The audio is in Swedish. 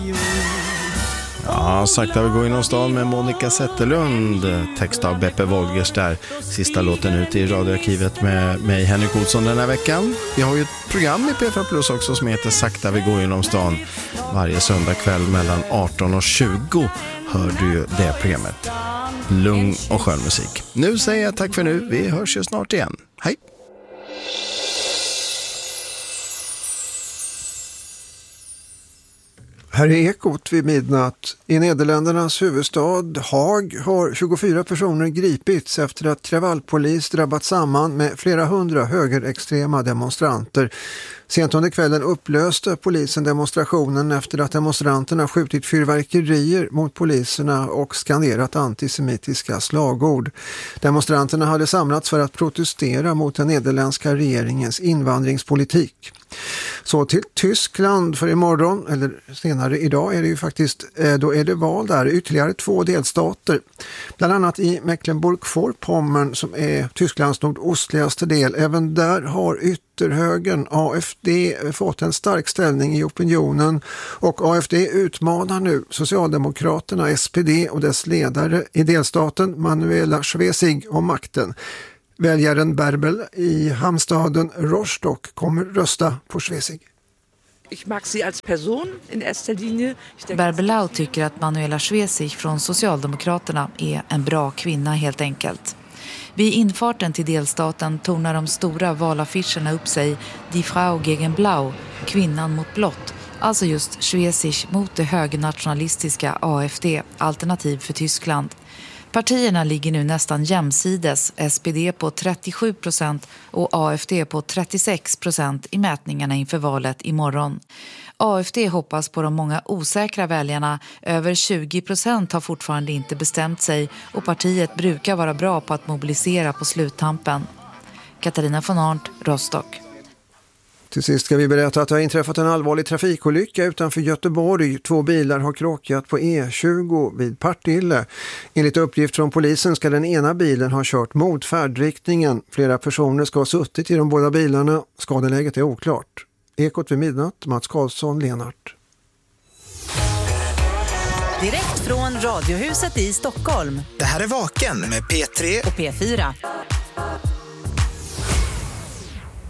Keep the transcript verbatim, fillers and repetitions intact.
Ja, sakta vi går in och stan med Monica Zetterlund, text av Beppe Wolgers där. Sista låten ut i radioarkivet med mig, Henrik Olsson, den här veckan. Vi har ju ett program i P fyra Plus också som heter Sakta vi går inom stan. Varje söndag kväll mellan arton och tjugo hör du ju det programmet. Lugn och skön musik. Nu säger jag tack för nu, vi hörs ju snart igen. Hej! Här är Ekot vid midnatt. I Nederländernas huvudstad Haag har tjugofyra personer gripits efter att kravallpolis drabbat samman med flera hundra högerextrema demonstranter. Sent under kvällen upplöste polisen demonstrationen efter att demonstranterna skjutit fyrverkerier mot poliserna och skanderat antisemitiska slagord. Demonstranterna hade samlats för att protestera mot den nederländska regeringens invandringspolitik. Så till Tyskland, för imorgon, eller senare idag är det ju faktiskt, då är det val där, ytterligare två delstater. Bland annat i Mecklenburg-Vorpommern som är Tysklands nordostligaste del. Även där har ytterhögern A F D fått en stark ställning i opinionen och A F D utmanar nu Socialdemokraterna, S P D och dess ledare i delstaten Manuela Schwesig om makten. Väljaren Bärbel i hamnstaden Rostock kommer rösta på Schwesig. Ich mag sie als Person in erster Linie. Bärbelau tycker att Manuela Schwesig från Socialdemokraterna är en bra kvinna helt enkelt. Vid infarten till delstaten tornar de stora valaffischerna upp sig Die Frau gegen Blau, kvinnan mot blått. Alltså just Schwesig mot det högernationalistiska A F D, alternativ för Tyskland. Partierna ligger nu nästan jämsides, S P D på trettiosju procent och A F D på trettiosex procent i mätningarna inför valet imorgon. A F D hoppas på de många osäkra väljarna, över tjugo procent har fortfarande inte bestämt sig och partiet brukar vara bra på att mobilisera på sluttampen. Katarina von Arndt, Rostock. Till sist ska vi berätta att det har inträffat en allvarlig trafikolycka utanför Göteborg. Två bilar har krockat på E tjugo vid Partille. Enligt uppgift från polisen ska den ena bilen ha kört mot färdriktningen. Flera personer ska ha suttit i de båda bilarna. Skadeläget är oklart. Ekot vid midnatt, Mats Karlsson, Lenart. Direkt från Radiohuset i Stockholm. Det här är Vaken med P tre och P fyra.